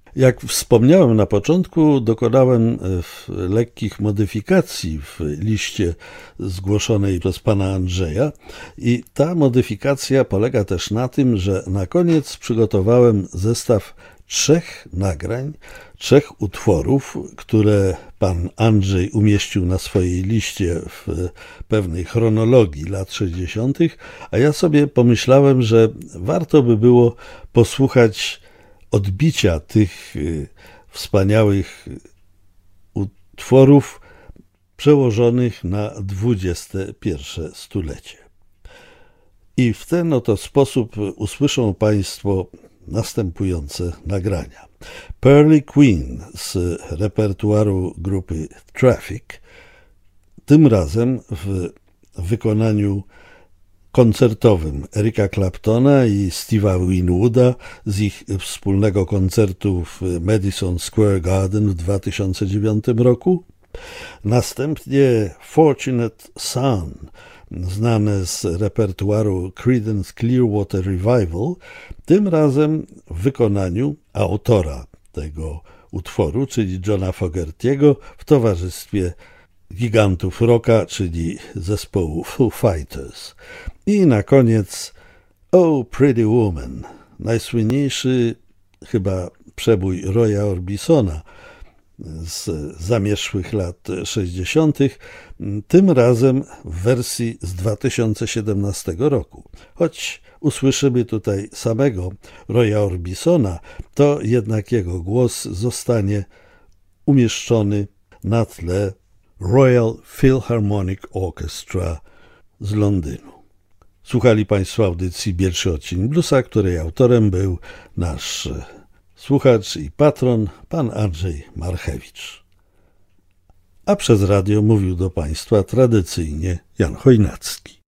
Jak wspomniałem na początku, dokonałem lekkich modyfikacji w liście zgłoszonej przez pana Andrzeja i ta modyfikacja polega też na tym, że na koniec przygotowałem zestaw 3 nagrań, 3 utworów, które pan Andrzej umieścił na swojej liście w pewnej chronologii lat 60., a ja sobie pomyślałem, że warto by było posłuchać odbicia tych wspaniałych utworów przełożonych na XXI stulecie. I w ten oto sposób usłyszą Państwo następujące nagrania. Pearly Queen z repertuaru grupy Traffic, tym razem w wykonaniu koncertowym Erika Claptona i Steve'a Winwooda z ich wspólnego koncertu w Madison Square Garden w 2009 roku. Następnie Fortunate Son, znane z repertuaru Creedence Clearwater Revival, tym razem w wykonaniu autora tego utworu, czyli Johna Fogerty'ego, w towarzystwie gigantów rocka, czyli zespołu Foo Fighters. I na koniec Oh Pretty Woman, najsłynniejszy chyba przebój Roya Orbisona z zamierzchłych lat 60., tym razem w wersji z 2017 roku. Choć usłyszymy tutaj samego Roya Orbisona, to jednak jego głos zostanie umieszczony na tle Royal Philharmonic Orchestra z Londynu. Słuchali Państwo audycji Pierwszy Odcień Bluesa, której autorem był nasz słuchacz i patron, pan Andrzej Marchewicz. A przez radio mówił do Państwa tradycyjnie Jan Chojnacki.